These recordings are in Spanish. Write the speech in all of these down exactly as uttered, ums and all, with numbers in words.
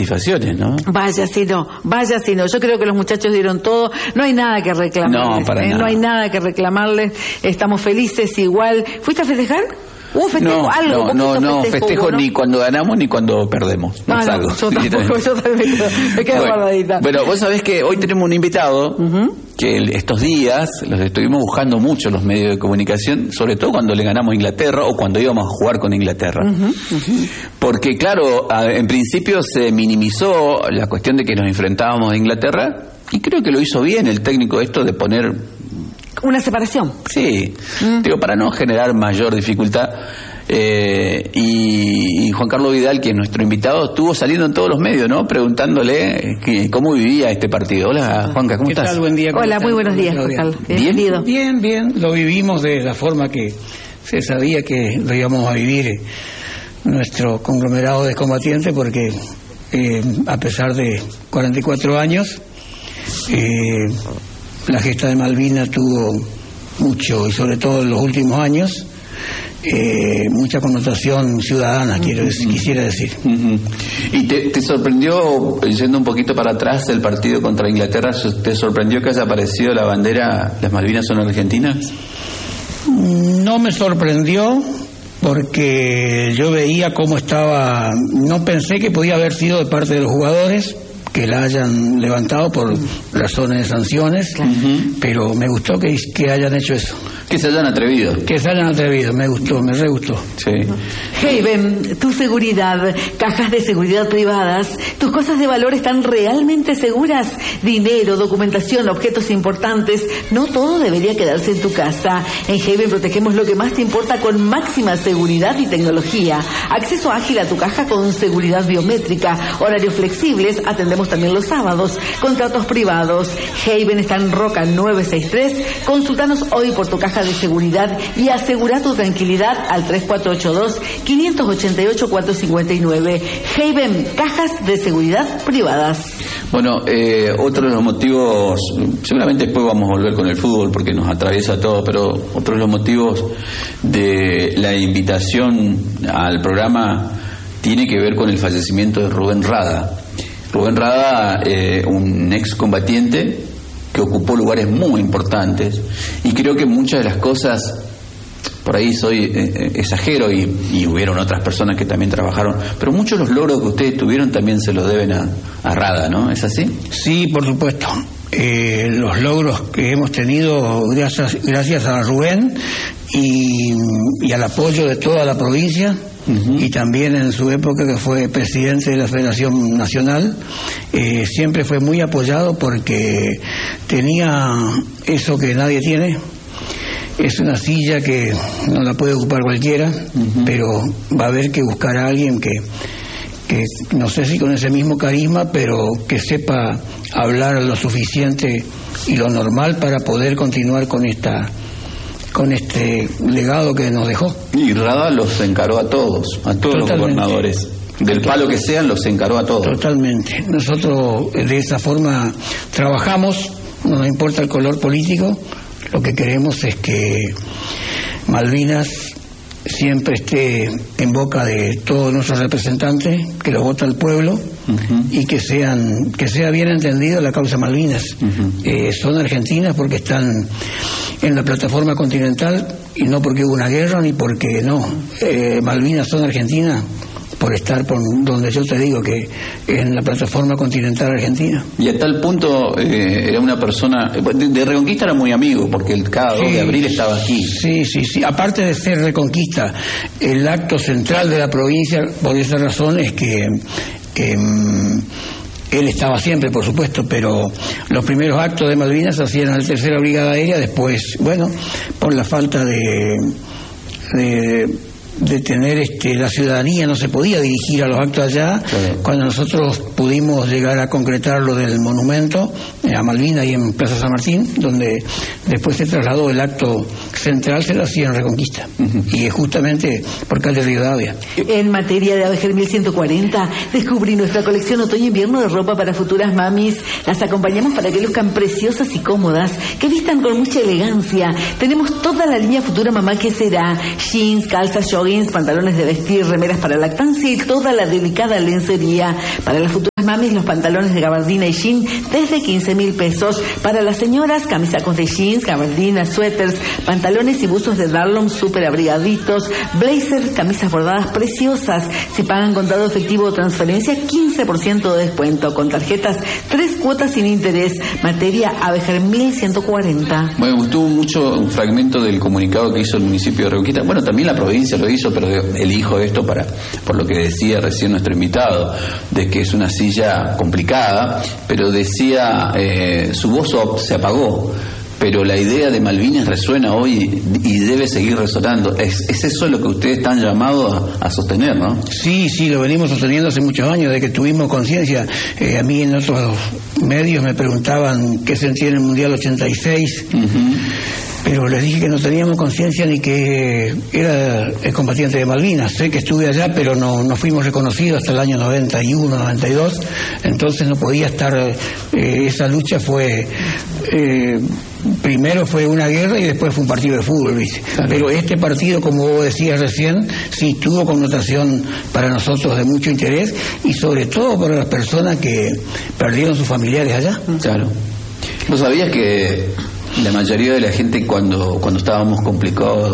satisfacciones, ¿no? Vaya si no, vaya si no. Yo creo que los muchachos dieron todo. No hay nada que reclamarles. No, para ¿eh? nada. No hay nada que reclamarles. Estamos felices igual. ¿Fuiste a festejar? ¿Hubo festejo? No, ¿Algo? no, no, no festejo, festejo hubo, ¿no? ni cuando ganamos ni cuando perdemos. No, No, salgo. no, yo tampoco, yo también me quedo bueno, guardadita. Bueno, vos sabés que hoy tenemos un invitado uh-huh. que estos días los estuvimos buscando mucho los medios de comunicación, sobre todo cuando le ganamos a Inglaterra o cuando íbamos a jugar con Inglaterra. Uh-huh, uh-huh. Porque claro, en principio se minimizó la cuestión de que nos enfrentábamos a Inglaterra y creo que lo hizo bien el técnico esto de poner... Una separación. Sí, mm. digo, para no generar mayor dificultad. Eh, y, y Juan Carlos Vidal, que es nuestro invitado, estuvo saliendo en todos los medios, ¿no? Preguntándole que, cómo vivía este partido. Hola, Juanca, ¿cómo ¿Qué estás? Tal? Buen día. Hola, están? Muy buenos días, Juan Carlos. Bienvenido. Bien, bien. Lo vivimos de la forma que se sabía que lo íbamos a vivir eh, nuestro conglomerado de combatientes, porque eh, a pesar de cuarenta y cuatro años, eh, la gesta de Malvinas tuvo mucho, y sobre todo en los últimos años, eh, mucha connotación ciudadana, quiero decir, quisiera decir. Uh-huh. ¿Y te, te sorprendió, yendo un poquito para atrás, el partido contra Inglaterra, te sorprendió que haya aparecido la bandera, las Malvinas son argentinas? No me sorprendió, porque yo veía cómo estaba, no pensé que podía haber sido de parte de los jugadores, que la hayan levantado por razones de sanciones, uh-huh. pero me gustó que, que hayan hecho eso. Que se hayan atrevido. Que se hayan atrevido, me gustó, me re gustó. Sí. Haven, tu seguridad, cajas de seguridad privadas, tus cosas de valor están realmente seguras. Dinero, documentación, objetos importantes, no todo debería quedarse en tu casa. En Haven protegemos lo que más te importa con máxima seguridad y tecnología. Acceso ágil a tu caja con seguridad biométrica, horarios flexibles, atendemos también los sábados, contratos privados. Haven está en Roca nueve seis tres. Consultanos hoy por tu caja de seguridad y asegura tu tranquilidad al tres cuatro ocho dos, cinco ocho ocho, cuatro cinco nueve. Haven, cajas de seguridad privadas. Bueno, eh, otro de los motivos, seguramente después vamos a volver con el fútbol porque nos atraviesa todo, pero otro de los motivos de la invitación al programa tiene que ver con el fallecimiento de Rubén Rada. Rubén Rada, eh, un excombatiente que ocupó lugares muy importantes, y creo que muchas de las cosas, por ahí soy eh, exagero y, y hubieron otras personas que también trabajaron, pero muchos de los logros que ustedes tuvieron también se los deben a, a Rada, ¿no? ¿Es así? Sí, por supuesto. Eh, los logros que hemos tenido gracias, gracias a Rubén y, y al apoyo de toda la provincia. Uh-huh. Y también en su época que fue presidente de la Federación Nacional, eh, siempre fue muy apoyado porque tenía eso que nadie tiene. Es una silla que no la puede ocupar cualquiera, uh-huh. pero va a haber que buscar a alguien que, que no sé si con ese mismo carisma, pero que sepa hablar lo suficiente y lo normal para poder continuar con esta con este legado que nos dejó. Y Rada los encaró a todos, a todos Totalmente. Los gobernadores. Del palo que sean, los encaró a todos. Totalmente. Nosotros de esa forma trabajamos, no nos importa el color político, lo que queremos es que Malvinas siempre esté en boca de todos nuestros representantes, que lo vota el pueblo, uh-huh. y que sean que sea bien entendida la causa Malvinas. Uh-huh. Eh, son argentinas porque están en la plataforma continental y no porque hubo una guerra ni porque no. Eh, Malvinas son argentinas por estar por donde yo te digo que en la plataforma continental argentina. Y a tal punto eh, era una persona de, de Reconquista, era muy amigo porque el cada dos sí, de abril estaba aquí. Sí, sí, sí. Aparte de ser Reconquista, el acto central de la provincia, por esa razón es que eh, él estaba siempre, por supuesto, pero los primeros actos de Malvinas se hacían en la tercera brigada aérea. Después, bueno, por la falta de, de de tener este la ciudadanía no se podía dirigir a los actos allá. Claro. Cuando nosotros pudimos llegar a concretar lo del monumento eh, a Malvinas y en Plaza San Martín, donde después se trasladó el acto central, se lo hacía en Reconquista. Uh-huh. Y es justamente por calle Rivadavia. En materia de Avejer mil ciento cuarenta, descubrí nuestra colección otoño-invierno de ropa para futuras mamis. Las acompañamos para que luzcan preciosas y cómodas, que vistan con mucha elegancia. Tenemos toda la línea Futura Mamá, que será jeans, calzas, joggings, pantalones de vestir, remeras para lactancia y toda la delicada lencería para la futura mamis, los pantalones de gabardina y jean desde quince mil pesos. Para las señoras, camisacos de jeans, gabardinas, suéteres, pantalones y buzos de Darlon súper abrigaditos, blazer, camisas bordadas preciosas. Si pagan contado efectivo o transferencia, quince por ciento de descuento. Con tarjetas, tres cuotas sin interés. Materia Abejar mil ciento cuarenta. Me gustó mucho un fragmento del comunicado que hizo el municipio de Reconquista. Bueno, también la provincia lo hizo, pero elijo esto para, por lo que decía recién nuestro invitado, de que es una silla complicada, pero decía, eh, su voz se apagó, pero la idea de Malvinas resuena hoy y debe seguir resonando. Es, es eso lo que ustedes están llamados a, a sostener, ¿no? Sí, sí, lo venimos sosteniendo hace muchos años, de que tuvimos conciencia. Eh, a mí en otros medios me preguntaban qué sentía en el Mundial ochenta y seis, uh-huh. Pero les dije que no teníamos conciencia ni que era el combatiente de Malvinas. Sé que estuve allá, pero no, no fuimos reconocidos hasta el año noventa y uno, noventa y dos, entonces no podía estar, eh, esa lucha fue, eh, primero fue una guerra y después fue un partido de fútbol, ¿viste? Claro. Pero este partido, como vos decías recién, sí tuvo connotación para nosotros de mucho interés y sobre todo para las personas que perdieron sus familiares allá. Claro. ¿No sabías que la mayoría de la gente cuando cuando estábamos complicados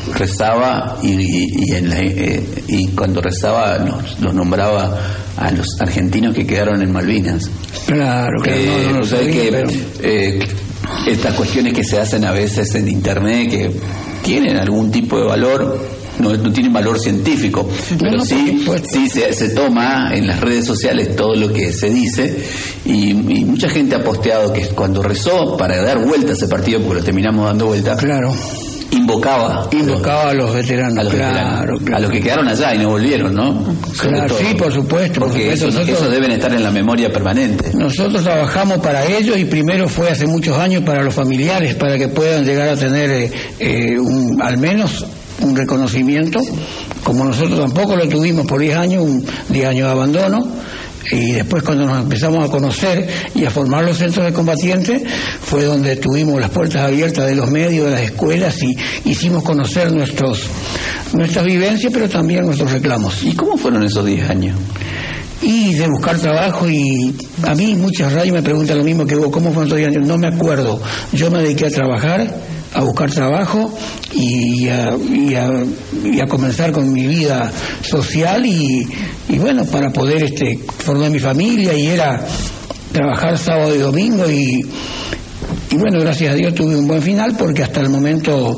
rezaba y, y, y, en la, eh, y cuando rezaba nos, nos nombraba a los argentinos que quedaron en Malvinas? Claro, claro. Eh, no, no lo sabía, que pero... eh, estas cuestiones que se hacen a veces en internet que tienen algún tipo de valor, no, no tienen valor científico, pero no, sí, sí se, se toma en las redes sociales todo lo que se dice y, y mucha gente ha posteado que cuando rezó para dar vuelta a ese partido, porque lo terminamos dando vuelta, claro, invocaba invocaba a los, a los veteranos, a los, claro, veteranos claro. a los que quedaron allá y no volvieron, ¿no? Claro, sí, por supuesto, porque por supuesto. Eso, nosotros, eso deben estar en la memoria permanente. Nosotros trabajamos para ellos y primero fue hace muchos años para los familiares, para que puedan llegar a tener eh, eh, un, al menos un reconocimiento, como nosotros tampoco lo tuvimos por diez años, un diez años de abandono, y después cuando nos empezamos a conocer y a formar los centros de combatientes fue donde tuvimos las puertas abiertas de los medios, de las escuelas, y hicimos conocer nuestros nuestras vivencias, pero también nuestros reclamos. ¿Y cómo fueron esos diez años? Y de buscar trabajo, y a mí muchas radios me preguntan lo mismo que vos, ¿cómo fueron esos diez años? No me acuerdo, yo me dediqué a trabajar, a buscar trabajo y a, y a, y a comenzar con mi vida social y, y bueno, para poder este formar mi familia, y era trabajar sábado y domingo y, y bueno, gracias a Dios tuve un buen final, porque hasta el momento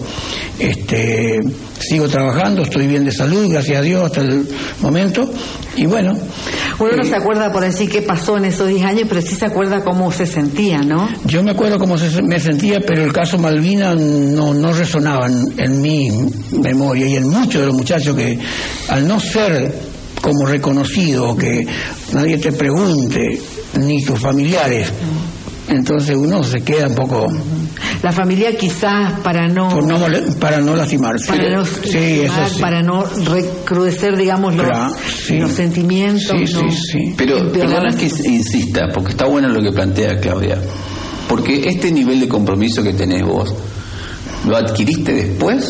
este sigo trabajando, estoy bien de salud, gracias a Dios hasta el momento, y bueno. Uno no eh, se acuerda por así qué pasó en esos diez años, pero sí se acuerda cómo se sentía, ¿no? Yo me acuerdo cómo se, me sentía, pero el caso Malvinas no, no resonaba en, en mi memoria y en muchos de los muchachos que, al no ser como reconocido, que nadie te pregunte, ni tus familiares, entonces uno se queda un poco... La familia quizás para no... Por no para no lastimarse. Para no, sí, lastimar, eso sí. Para no recrudecer, digamos, los, claro, sí. los sentimientos. Sí, ¿no? sí, sí. Pero perdona que insista, porque está bueno lo que plantea Claudia. Porque este nivel de compromiso que tenés vos, ¿lo adquiriste después?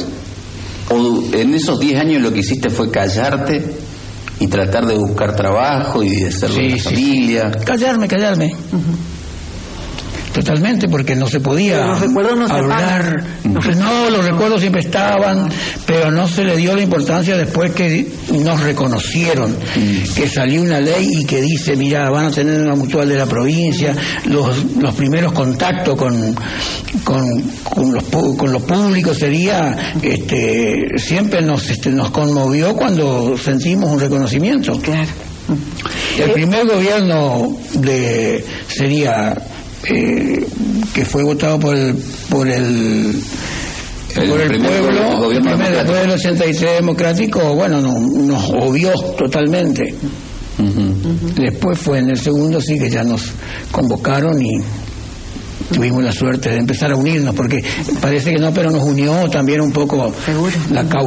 ¿O en esos diez años lo que hiciste fue callarte y tratar de buscar trabajo y de ser sí, la sí, familia? Sí. Callarme, callarme. Uh-huh. Totalmente, porque no se podía los recuerdos no hablar. Se no, no, los recuerdos siempre estaban, pero no se le dio la importancia después que nos reconocieron, mm. que salió una ley y que dice, mira, van a tener una mutual de la provincia, los los primeros contactos con con, con los con lo público sería, este, siempre nos este, nos conmovió cuando sentimos un reconocimiento. Claro. El primer gobierno de sería Eh, que fue votado por el por el, el por el pueblo, el primer, después del ochenta y tres democrático, bueno, no, nos obvió totalmente. Uh-huh. Uh-huh. Después fue en el segundo sí que ya nos convocaron y tuvimos la suerte de empezar a unirnos, porque parece que no, pero nos unió también un poco. ¿Seguro? La causa.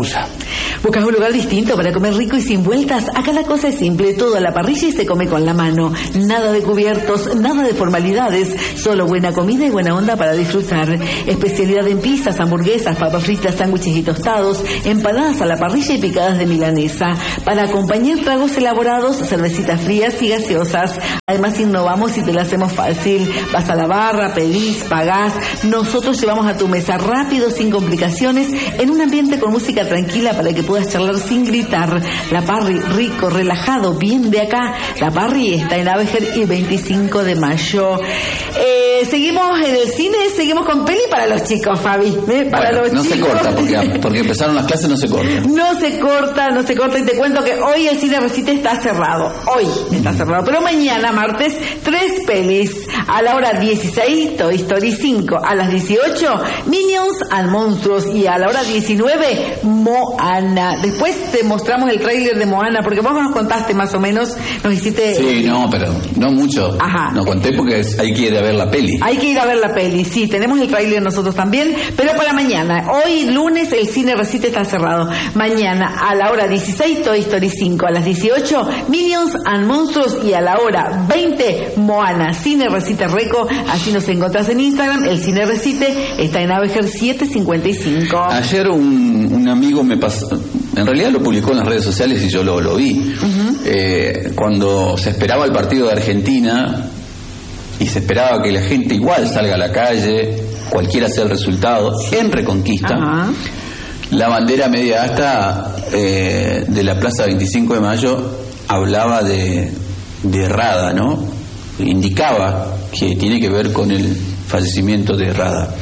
¿Buscas un lugar distinto para comer rico y sin vueltas? Acá la cosa es simple, todo a la parrilla y se come con la mano. Nada de cubiertos, nada de formalidades, solo buena comida y buena onda para disfrutar. Especialidad en pizzas, hamburguesas, papas fritas, sándwiches y tostados, empanadas a la parrilla y picadas de milanesa. Para acompañar tragos elaborados, cervecitas frías y gaseosas. Además innovamos y te lo hacemos fácil. Vas a la barra, pedís, pagás. Nosotros llevamos a tu mesa rápido, sin complicaciones, en un ambiente con música tranquila para que puedas charlar sin gritar. La Parry, rico, relajado, bien de acá. La Parry está en Avejer y veinticinco de mayo. Eh, seguimos en el cine, seguimos con peli para los chicos, Fabi. ¿eh? Para bueno, los no chicos. se corta, porque, porque empezaron las clases, no se corta. No se corta, no se corta. Y te cuento que hoy el cine Recite está cerrado. Hoy está cerrado. Pero mañana, martes, tres pelis. A la hora dieciséis, Toy Story cinco. A las dieciocho, Minions and Monstruos. Y a la hora diecinueve, Moana. Después te mostramos el tráiler de Moana, porque vos nos contaste más o menos, nos hiciste... Sí, no, pero no mucho. Ajá. No conté porque es- hay que ir a ver la peli. Hay que ir a ver la peli, sí, tenemos el tráiler nosotros también, pero para mañana. Hoy lunes el cine Recite está cerrado. Mañana a la hora dieciséis, Toy Story cinco. A las dieciocho, Minions and Monstruos. Y a la hora veinte, Moana. Cine Recite Reco, así nos encontrás en Instagram. El cine Recite está en Avejer setecientos cincuenta y cinco. Ayer un, un amigo me pasó, en realidad lo publicó en las redes sociales y yo lo, lo vi. Uh-huh. eh, cuando se esperaba el partido de Argentina y se esperaba que la gente igual salga a la calle, cualquiera sea el resultado, en Reconquista, uh-huh. la bandera media asta eh, de la Plaza veinticinco de mayo hablaba de, de Rada, ¿no? Indicaba que tiene que ver con el fallecimiento de Rada.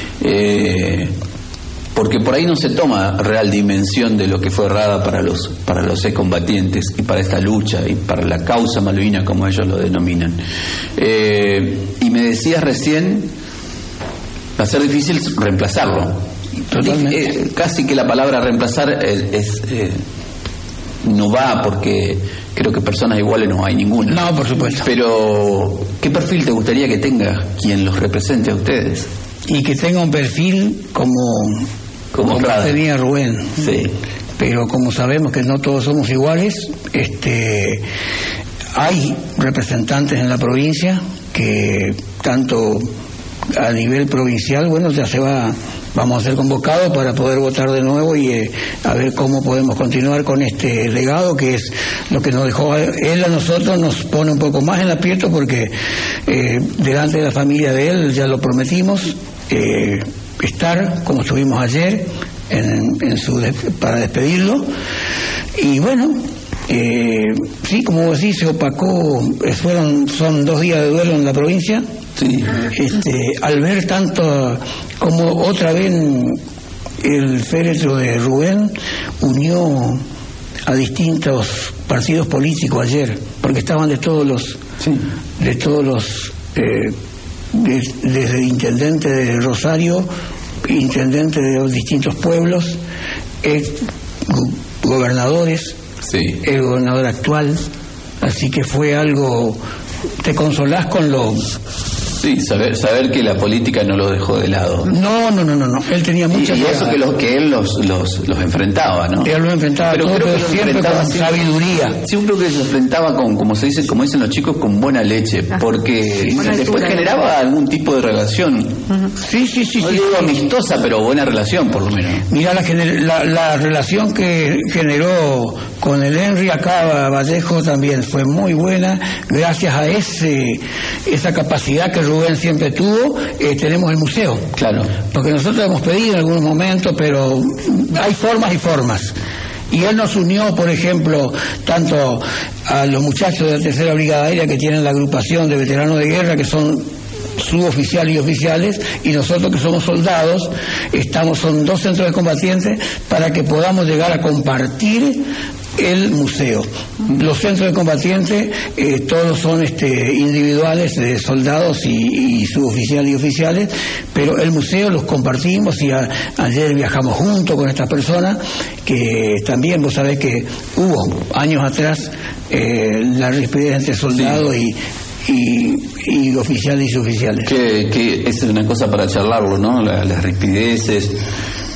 Eh, porque por ahí no se toma real dimensión de lo que fue Rada para los para los excombatientes y para esta lucha y para la causa Malvinas, como ellos lo denominan. Eh, y me decías recién, va a ser difícil reemplazarlo. Totalmente. Eh, casi que la palabra reemplazar es, es eh, no va, porque creo que personas iguales no hay ninguna. No, por supuesto. Pero ¿qué perfil te gustaría que tenga quien los represente a ustedes? Y que tenga un perfil como, Como como Rada. tenía Rubén. Sí. Pero como sabemos que no todos somos iguales, este, hay representantes en la provincia que tanto a nivel provincial, bueno, ya se va, vamos a ser convocados para poder votar de nuevo y eh, a ver cómo podemos continuar con este legado, que es lo que nos dejó él a nosotros, nos pone un poco más en aprieto porque eh, delante de la familia de él ya lo prometimos, eh, estar como estuvimos ayer en, en su para despedirlo. Y bueno, eh, sí, como decís, se opacó, eh, fueron son dos días de duelo en la provincia. Sí. Este, al ver tanto como otra vez el féretro de Rubén unió a distintos partidos políticos ayer, porque estaban de todos los Sí. de todos los eh, de, desde el intendente de Rosario, intendente de los distintos pueblos, ex go- gobernadores, Sí. el gobernador actual, así que fue algo, te consolás con lo... Sí, saber saber que la política no lo dejó de lado. No, no, no, no, no. Él tenía Y, mucha y eso que, los, que él los, los, los enfrentaba, ¿no? Él lo enfrentaba todo, creo pero que lo siempre enfrentaba con siempre- sabiduría. Siempre que se enfrentaba con, como se dice, como dicen los chicos, con buena leche, porque buena después altura. generaba algún tipo de relación. Sí, sí, sí. No sí, digo sí. amistosa, pero buena relación, por lo menos. Mira la, gener- la, la relación que generó con el Henry acá Vallejo también fue muy buena, gracias a ese esa capacidad que Rubén siempre tuvo, eh, tenemos el museo. Claro. Porque nosotros hemos pedido en algunos momentos, pero hay formas y formas. Y él nos unió, por ejemplo, tanto a los muchachos de la tercera brigada aérea que tienen la agrupación de veteranos de guerra, que son suboficiales y oficiales, y nosotros que somos soldados, estamos, son dos centros de combatientes, para que podamos llegar a compartir el museo. Los centros de combatientes eh, todos son este, individuales de soldados y, y suboficiales y oficiales, pero el museo los compartimos y a, ayer viajamos juntos con estas personas que también vos sabés que hubo años atrás eh, la rispidez entre soldados sí. y Y, y oficiales y suboficiales. Que, que es una cosa para charlarlo, ¿no? La, las rispideces,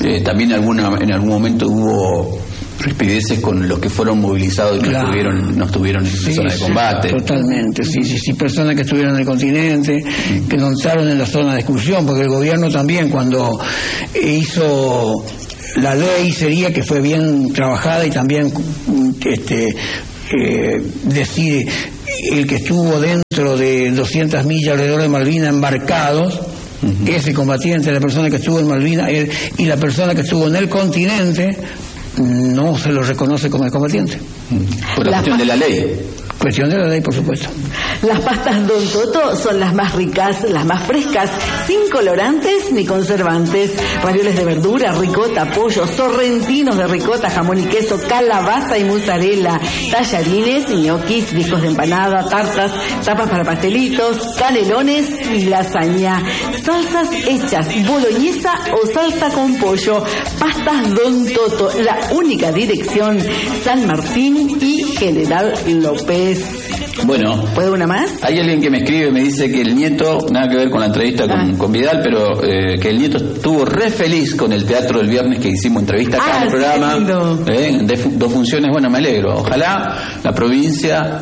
eh, también alguna, en algún momento hubo rispideces con los que fueron movilizados y que claro. no estuvieron, no estuvieron en sí, zona de combate. Sí, totalmente, sí, sí, sí, personas que estuvieron en el continente, mm. que no entraron en la zona de exclusión, porque el gobierno también cuando hizo la ley sería que fue bien trabajada y también este eh, decir el que estuvo dentro de doscientas millas alrededor de Malvinas embarcados, uh-huh. ese combatiente, la persona que estuvo en Malvinas él, y la persona que estuvo en el continente, no se lo reconoce como el combatiente. Por la, la cuestión pa- de la ley. Cuestión de la ley, por supuesto. Las pastas Don Toto son las más ricas, las más frescas, sin colorantes ni conservantes. Ravioles de verdura, ricota, pollo, sorrentinos de ricota, jamón y queso, calabaza y mozzarella, tallarines, ñoquis, discos de empanada, tartas, tapas para pastelitos, canelones y lasaña. Salsas hechas, boloñesa o salsa con pollo. Pastas Don Toto, la única dirección, San Martín y General López. Bueno, ¿puede una más? Hay alguien que me escribe y me dice que el nieto, nada que ver con la entrevista con, ah. con Vidal, pero eh, que el nieto estuvo re feliz con el teatro del viernes que hicimos entrevista acá ah, en el programa, eh, de dos funciones. Bueno, me alegro. Ojalá la provincia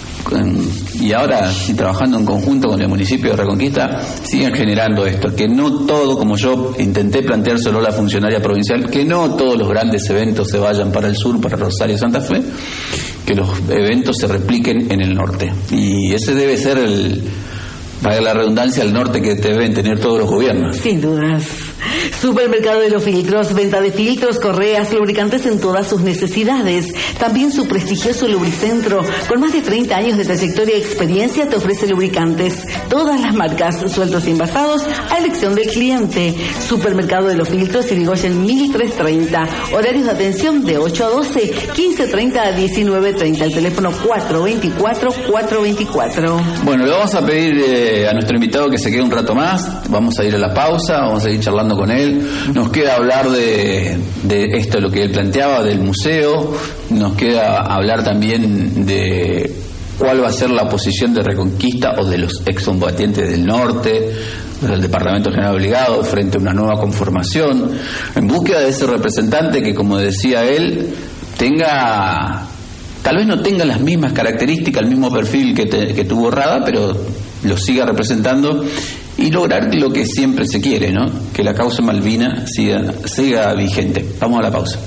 y ahora sí trabajando en conjunto con el municipio de Reconquista sigan generando esto, que no todo, como yo intenté planteárselo a la funcionaria provincial, que no todos los grandes eventos se vayan para el sur, para Rosario y Santa Fe, que los eventos se repliquen en el norte, y ese debe ser el, para la redundancia, el norte que deben tener todos los gobiernos. Sin dudas. Supermercado de los Filtros, venta de filtros, correas, lubricantes en todas sus necesidades. También su prestigioso Lubricentro, con más de treinta años de trayectoria y experiencia, te ofrece lubricantes, todas las marcas, sueltos y envasados, a elección del cliente. Supermercado de los Filtros, Irigoyen mil trescientos treinta. Horarios de atención de ocho a doce, quince treinta a diecinueve treinta. El teléfono cuatro veinticuatro, cuatro veinticuatro. Bueno, le vamos a pedir eh, a nuestro invitado que se quede un rato más. Vamos a ir a la pausa, vamos a ir charlando con él. Nos queda hablar de, de esto, lo que él planteaba, del museo. Nos queda hablar también de cuál va a ser la posición de Reconquista o de los excombatientes del norte, del Departamento General Obligado, frente a una nueva conformación, en búsqueda de ese representante que, como decía él, tenga, tal vez no tenga las mismas características, el mismo perfil que, te, que tuvo Rada, pero lo siga representando y lograr lo que siempre se quiere, ¿no? Que la causa Malvina siga, siga vigente. Vamos a la pausa.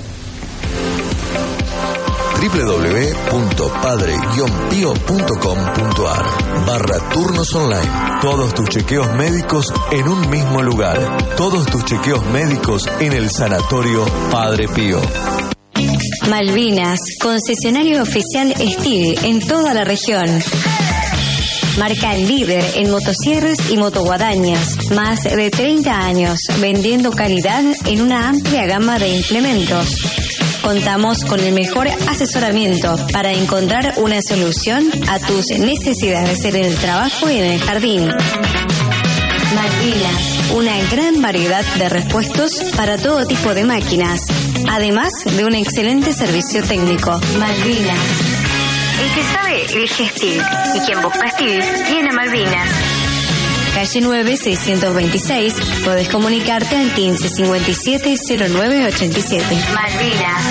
doble u doble u doble u punto padre guion pío punto com punto a r barra turnos online. Todos tus chequeos médicos en un mismo lugar. Todos tus chequeos médicos en el Sanatorio Padre Pío. Malvinas, concesionario oficial Steel en toda la región. Marca líder en motosierras y motoguadañas. Más de treinta años vendiendo calidad en una amplia gama de implementos. Contamos con el mejor asesoramiento para encontrar una solución a tus necesidades en el trabajo y en el jardín. Malvinas, una gran variedad de repuestos para todo tipo de máquinas, además de un excelente servicio técnico. Malvinas. El que sabe elige Steel, y quien busca Steel viene a Malvinas. Calle nueve, seiscientos veintiséis. Podés comunicarte al quince cincuenta y siete cero nueve ochenta y siete. Malvinas.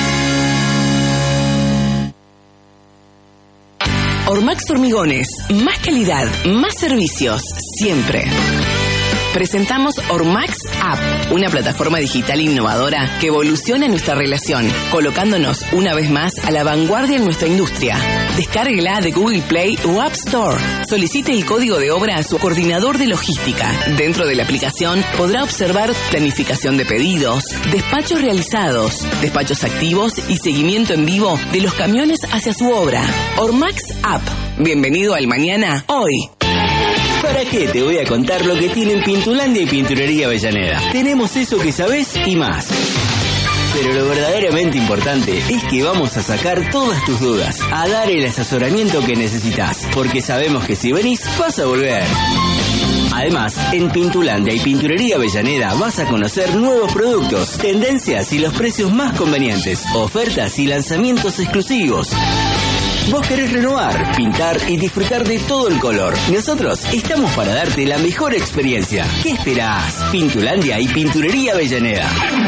Ormax Hormigones. Más calidad, más servicios, siempre. Presentamos Ormax App, una plataforma digital innovadora que evoluciona nuestra relación, colocándonos una vez más a la vanguardia en nuestra industria. Descárguela de Google Play o App Store. Solicite el código de obra a su coordinador de logística. Dentro de la aplicación podrá observar planificación de pedidos, despachos realizados, despachos activos y seguimiento en vivo de los camiones hacia su obra. Ormax App. Bienvenido al mañana, hoy. ¿Para qué te voy a contar lo que tienen Pintulandia y Pinturería Avellaneda? Tenemos eso que sabés y más. Pero lo verdaderamente importante es que vamos a sacar todas tus dudas, a dar el asesoramiento que necesitas, porque sabemos que si venís vas a volver. Además, en Pintulandia y Pinturería Avellaneda vas a conocer nuevos productos, tendencias y los precios más convenientes, ofertas y lanzamientos exclusivos. Vos querés renovar, pintar y disfrutar de todo el color. Nosotros estamos para darte la mejor experiencia. ¿Qué esperás? Pintulandia y Pinturería Avellaneda.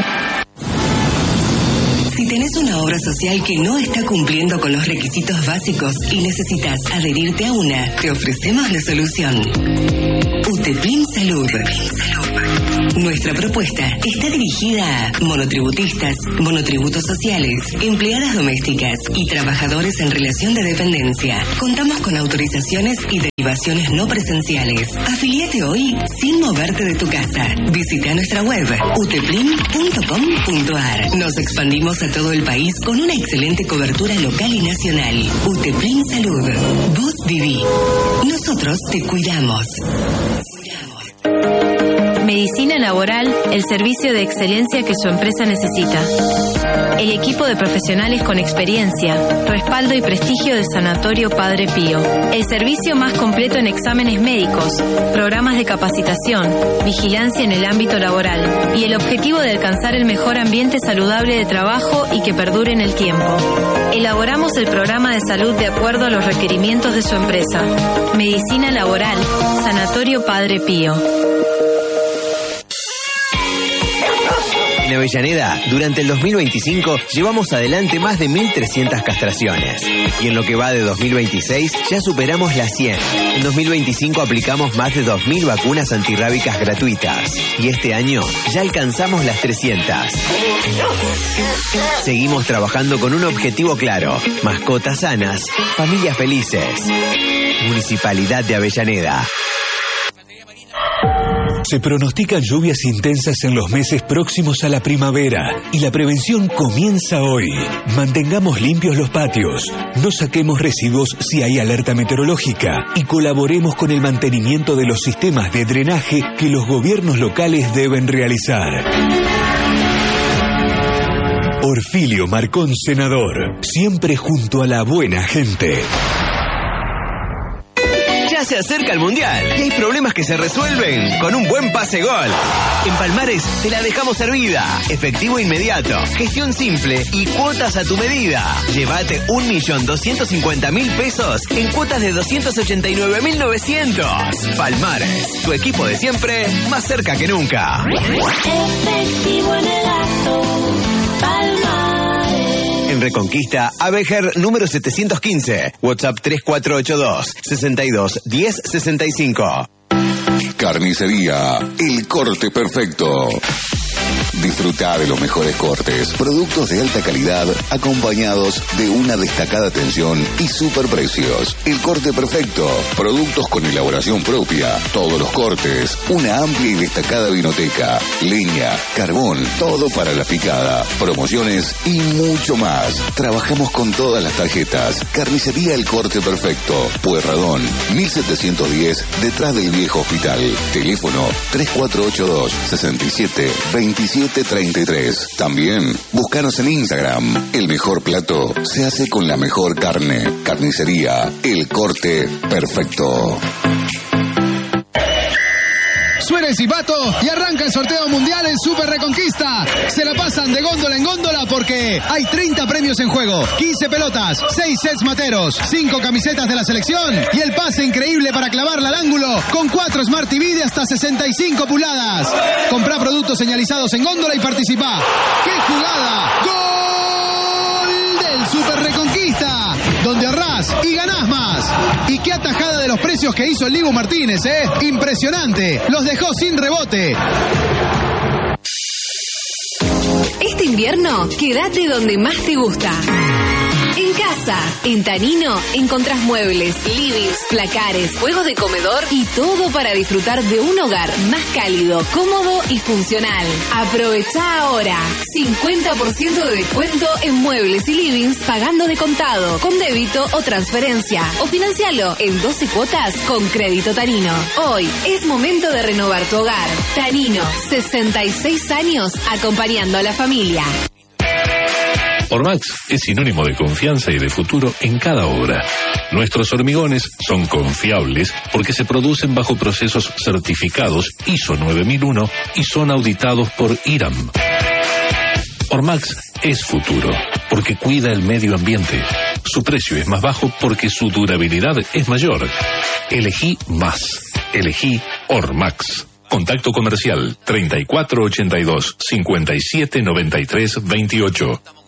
Si tenés una obra social que no está cumpliendo con los requisitos básicos y necesitas adherirte a una, te ofrecemos la solución. UTEPLIN Salud. Nuestra propuesta está dirigida a monotributistas, monotributos sociales, empleadas domésticas y trabajadores en relación de dependencia. Contamos con autorizaciones y derivaciones no presenciales. Afiliate hoy sin moverte de tu casa. Visita nuestra web uteplin punto com punto ar. Nos expandimos a todo el país con una excelente cobertura local y nacional. UTEPLIN Salud. Vos viví. Nosotros te cuidamos. Medicina Laboral, el servicio de excelencia que su empresa necesita. El equipo de profesionales con experiencia, respaldo y prestigio de Sanatorio Padre Pío. El servicio más completo en exámenes médicos, programas de capacitación, vigilancia en el ámbito laboral y el objetivo de alcanzar el mejor ambiente saludable de trabajo y que perdure en el tiempo. Elaboramos el programa de salud de acuerdo a los requerimientos de su empresa. Medicina Laboral, Sanatorio Padre Pío. En Avellaneda, durante el dos mil veinticinco, llevamos adelante más de mil trescientas castraciones. Y en lo que va de dos mil veintiséis, ya superamos las cien. En dos mil veinticinco aplicamos más de dos mil vacunas antirrábicas gratuitas. Y este año ya alcanzamos las trescientas. Seguimos trabajando con un objetivo claro: mascotas sanas, familias felices. Municipalidad de Avellaneda. Se pronostican lluvias intensas en los meses próximos a la primavera y la prevención comienza hoy. Mantengamos limpios los patios, no saquemos residuos si hay alerta meteorológica y colaboremos con el mantenimiento de los sistemas de drenaje que los gobiernos locales deben realizar. Orfilio Marcón, senador, siempre junto a la buena gente. Se acerca el Mundial y hay problemas que se resuelven con un buen pase gol. En Palmares te la dejamos servida. Efectivo inmediato, gestión simple y cuotas a tu medida. Llévate un millón doscientos cincuenta mil pesos en cuotas de doscientos ochenta y nueve mil novecientos. Palmares, tu equipo de siempre, más cerca que nunca. Efectivo en el acto, Palmares. En Reconquista, Abejer número setecientos quince, WhatsApp tres cuatro ocho dos, sesenta y dos, diez sesenta y cinco. Carnicería El Corte Perfecto. Disfruta de los mejores cortes, productos de alta calidad acompañados de una destacada atención y superprecios. El Corte Perfecto, productos con elaboración propia, todos los cortes, una amplia y destacada vinoteca, leña, carbón, todo para la picada, promociones y mucho más. Trabajamos con todas las tarjetas. Carnicería El Corte Perfecto, Pueyrredón, mil setecientos diez, detrás del viejo hospital. Teléfono tres cuatro ocho dos, sesenta y siete, veintisiete treinta y tres. También búscanos en Instagram. El mejor plato se hace con la mejor carne. Carnicería El Corte Perfecto. Suena el silbato y arranca el sorteo mundial en Super Reconquista. Se la pasan de góndola en góndola porque hay treinta premios en juego, quince pelotas, seis sets materos, cinco camisetas de la selección y el pase increíble para clavarla al ángulo con cuatro Smart T V de hasta sesenta y cinco pulgadas. Comprá productos señalizados en góndola y participá. ¡Qué jugada! ¡Gol del Super Reconquista! Donde ahorrás y ganás más. Y qué atajada de los precios que hizo el Dibu Martínez, ¿eh? Impresionante. Los dejó sin rebote. Este invierno, quédate donde más te gusta. En casa, en Tanino, encontrás muebles, livings, placares, juegos de comedor y todo para disfrutar de un hogar más cálido, cómodo y funcional. Aprovecha ahora. cincuenta por ciento de descuento en muebles y livings pagando de contado, con débito o transferencia. O financialo en doce cuotas con crédito Tanino. Hoy es momento de renovar tu hogar. Tanino, sesenta y seis años acompañando a la familia. Ormax es sinónimo de confianza y de futuro en cada obra. Nuestros hormigones son confiables porque se producen bajo procesos certificados I S O nueve mil uno y son auditados por I R A M. Ormax es futuro porque cuida el medio ambiente, Su precio es más bajo porque su durabilidad es mayor. Elegí más. Elegí Ormax. Contacto comercial treinta y cuatro ochenta y dos, cincuenta y siete noventa y tres veintiocho.